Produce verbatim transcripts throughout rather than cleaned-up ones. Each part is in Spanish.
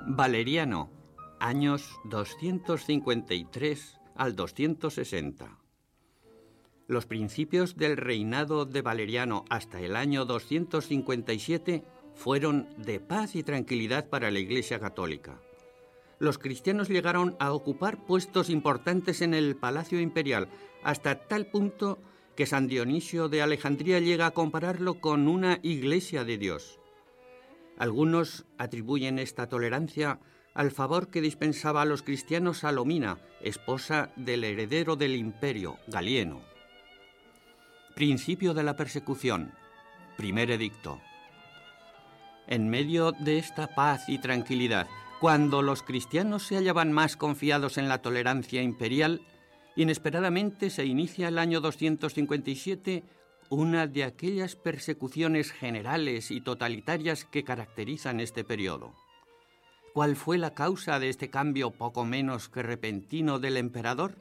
Valeriano, años doscientos cincuenta y tres al doscientos sesenta. Los principios del reinado de Valeriano hasta el año doscientos cincuenta y siete fueron de paz y tranquilidad para la Iglesia católica. Los cristianos llegaron a ocupar puestos importantes en el Palacio Imperial, hasta tal punto que San Dionisio de Alejandría llega a compararlo con una iglesia de Dios. Algunos atribuyen esta tolerancia al favor que dispensaba a los cristianos Salomina, esposa del heredero del imperio, Galieno. Principio de la persecución. Primer edicto. En medio de esta paz y tranquilidad, cuando los cristianos se hallaban más confiados en la tolerancia imperial, inesperadamente se inicia el año doscientos cincuenta y siete una de aquellas persecuciones generales y totalitarias que caracterizan este periodo. ¿Cuál fue la causa de este cambio poco menos que repentino del emperador?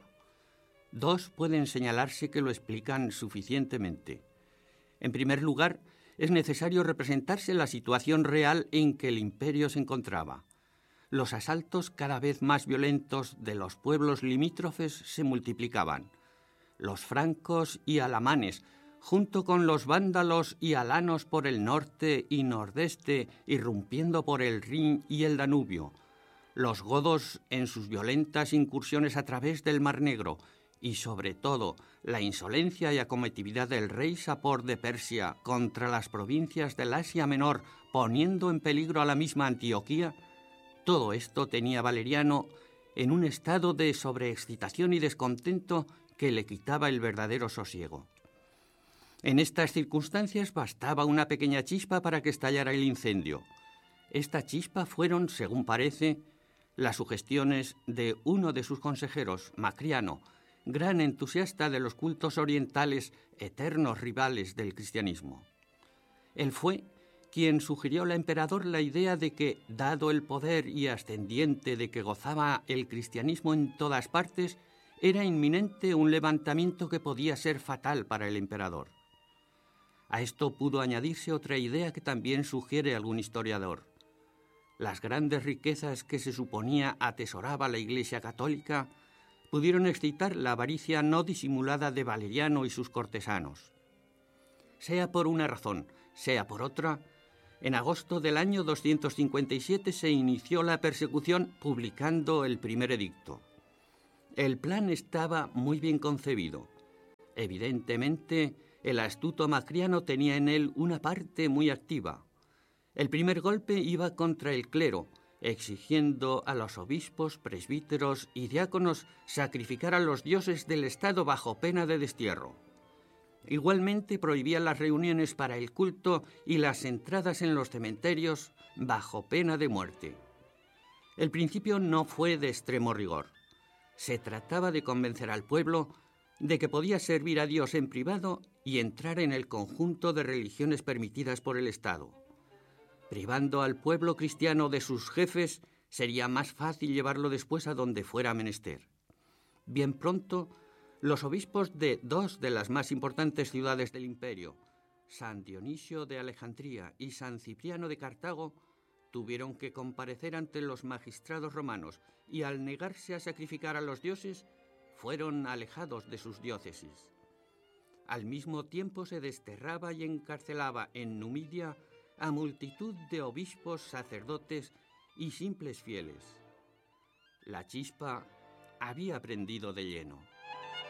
Dos pueden señalarse que lo explican suficientemente. En primer lugar, es necesario representarse la situación real en que el imperio se encontraba. Los asaltos cada vez más violentos de los pueblos limítrofes se multiplicaban. Los francos y alamanes, junto con los vándalos y alanos por el norte y nordeste, irrumpiendo por el Rin y el Danubio, los godos en sus violentas incursiones a través del Mar Negro, y sobre todo la insolencia y acometividad del rey Sapor de Persia contra las provincias del Asia Menor, poniendo en peligro a la misma Antioquía, todo esto tenía a Valeriano en un estado de sobreexcitación y descontento que le quitaba el verdadero sosiego. En estas circunstancias bastaba una pequeña chispa para que estallara el incendio. Esta chispa fueron, según parece, las sugestiones de uno de sus consejeros, Macriano, gran entusiasta de los cultos orientales, eternos rivales del cristianismo. Él fue quien sugirió al emperador la idea de que, dado el poder y ascendiente de que gozaba el cristianismo en todas partes, era inminente un levantamiento que podía ser fatal para el emperador. A esto pudo añadirse otra idea que también sugiere algún historiador. Las grandes riquezas que se suponía atesoraba la Iglesia católica pudieron excitar la avaricia no disimulada de Valeriano y sus cortesanos. Sea por una razón, sea por otra, en agosto del año doscientos cincuenta y siete se inició la persecución publicando el primer edicto. El plan estaba muy bien concebido. Evidentemente, el astuto Macriano tenía en él una parte muy activa. El primer golpe iba contra el clero, exigiendo a los obispos, presbíteros y diáconos sacrificar a los dioses del Estado bajo pena de destierro. Igualmente prohibía las reuniones para el culto y las entradas en los cementerios bajo pena de muerte. El principio no fue de extremo rigor. Se trataba de convencer al pueblo de que podía servir a Dios en privado y entrar en el conjunto de religiones permitidas por el Estado. Privando al pueblo cristiano de sus jefes, sería más fácil llevarlo después a donde fuera menester. Bien pronto, los obispos de dos de las más importantes ciudades del imperio, San Dionisio de Alejandría y San Cipriano de Cartago, tuvieron que comparecer ante los magistrados romanos y, al negarse a sacrificar a los dioses, fueron alejados de sus diócesis. Al mismo tiempo se desterraba y encarcelaba en Numidia a multitud de obispos, sacerdotes y simples fieles. La chispa había prendido de lleno.